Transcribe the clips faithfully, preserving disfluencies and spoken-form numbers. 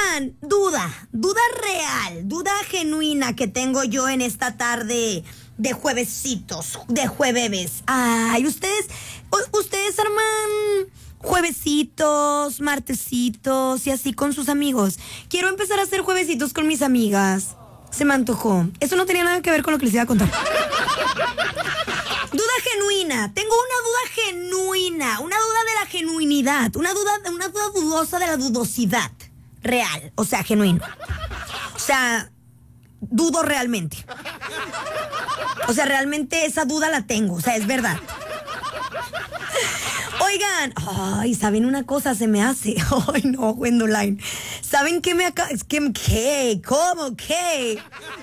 Oigan, duda, duda real, duda genuina que tengo yo en esta tarde de juevesitos, de jueves. Ay, ustedes, ustedes arman juevesitos, martesitos y así con sus amigos. Quiero empezar a hacer juevesitos con mis amigas. Se me antojó. Eso no tenía nada que ver con lo que les iba a contar. Duda genuina. Tengo una duda genuina. Una duda de la genuinidad. Una duda, una duda dudosa de la dudosidad. Real. O sea, genuino. O sea, dudo realmente. O sea, realmente esa duda la tengo. O sea, es verdad. Oigan, ay, ¿saben una cosa? Se me hace. Ay, no, Gwendoline. ¿Saben qué me acaba? ¿Qué? ¿Qué? ¿Cómo? ¿Qué?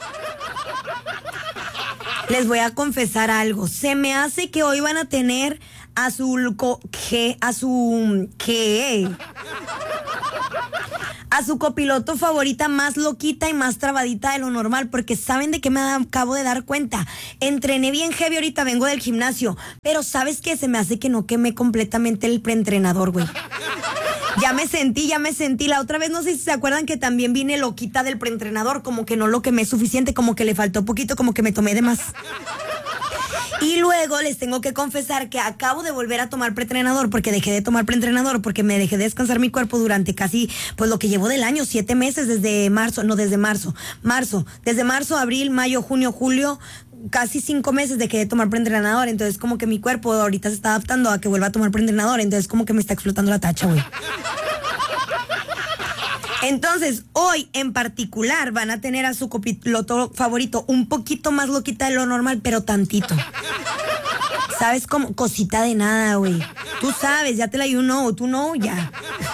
Les voy a confesar algo. Se me hace que hoy van a tener a su... ¿Qué? A su... ¿Qué? A su copiloto favorita más loquita y más trabadita de lo normal, porque ¿saben de qué me acabo de dar cuenta? Entrené bien heavy ahorita, vengo del gimnasio, pero ¿sabes qué? Se me hace que no quemé completamente el preentrenador, güey. Ya me sentí, ya me sentí. La otra vez, no sé si se acuerdan que también vine loquita del preentrenador, como que no lo quemé suficiente, como que le faltó poquito, como que me tomé de más. Y luego les tengo que confesar que acabo de volver a tomar preentrenador, porque dejé de tomar preentrenador, porque me dejé de descansar mi cuerpo durante casi, pues lo que llevo del año, siete meses desde marzo, no desde marzo, marzo, desde marzo, abril, mayo, junio, julio, casi cinco meses dejé de tomar preentrenador. Entonces como que mi cuerpo ahorita se está adaptando a que vuelva a tomar preentrenador, entonces como que me está explotando la tacha, güey. Entonces, hoy en particular van a tener a su copiloto favorito un poquito más loquita de lo normal, pero tantito. ¿Sabes cómo? Cosita de nada, güey. Tú sabes, ya te la you know, tú no, ya.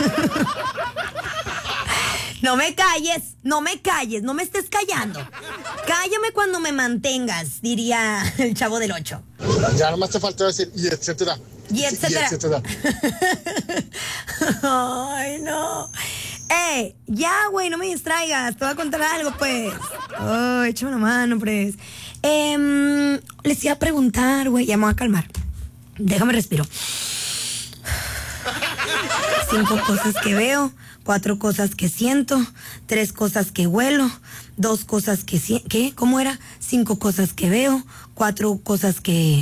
No me calles, no me calles, no me estés callando. Cállame cuando me mantengas, diría el Chavo del Ocho. Ya nomás te faltó decir, y etcétera. Y etcétera. Y etcétera. Ay, no. Eh, ya, güey, no me distraigas. Te voy a contar algo, pues. Oh, échame una mano, pues. Eh, les iba a preguntar, güey. Ya me voy a calmar. Déjame respiro. Cinco cosas que veo, cuatro cosas que siento, tres cosas que huelo, dos cosas que siento. ¿Qué? ¿Cómo era? Cinco cosas que veo, cuatro cosas que...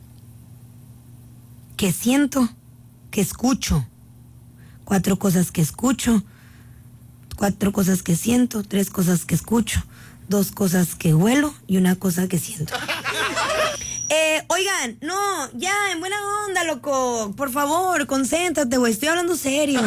que siento, que escucho. Cuatro cosas que escucho, cuatro cosas que siento, tres cosas que escucho, dos cosas que huelo y una cosa que siento. Eh, oigan, no, ya, en buena onda, loco. Por favor, concéntrate, güey, estoy hablando serio.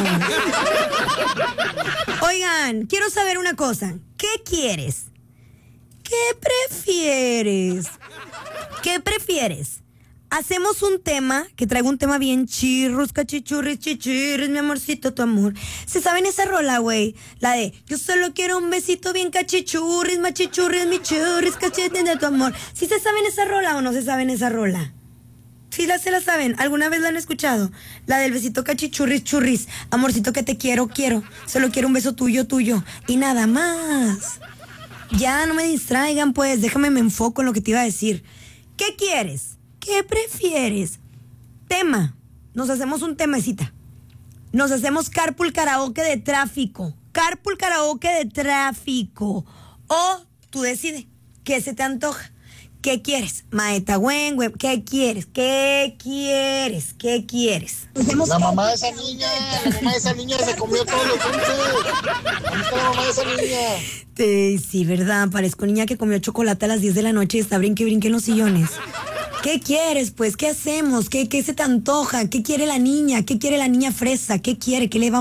Oigan, quiero saber una cosa. ¿Qué quieres? ¿Qué prefieres? ¿Qué prefieres? Hacemos un tema, que traigo un tema bien chirros, cachichurris, chichirris, mi amorcito, tu amor. ¿Se saben esa rola, güey? La de, yo solo quiero un besito bien cachichurris, machichurris, mi churris, cachetes de tu amor. ¿Sí se saben esa rola o no se saben esa rola? Sí, la, se la saben. ¿Alguna vez la han escuchado? La del besito cachichurris, churris. Amorcito que te quiero, quiero. Solo quiero un beso tuyo, tuyo. Y nada más. Ya, no me distraigan, pues. Déjame me enfoco en lo que te iba a decir. ¿Qué quieres? ¿Qué prefieres? Tema. Nos hacemos un temecita. Nos hacemos carpool karaoke de tráfico. Carpool karaoke de tráfico. O tú decides. ¿Qué se te antoja? ¿Qué quieres? Maeta güen, güey. ¿Qué quieres? ¿Qué quieres? ¿Qué quieres? La mamá de esa niña, la mamá de esa niña se comió todos los dulces. ¿Dónde está la mamá de esa niña? Sí, sí, verdad. Parezco niña que comió chocolate a las diez de la noche y está brinque, brinque en los sillones. ¿Qué quieres, pues? ¿Qué hacemos? ¿Qué, qué se te antoja? ¿Qué quiere la niña? ¿Qué quiere la niña fresa? ¿Qué quiere? ¿Qué le vamos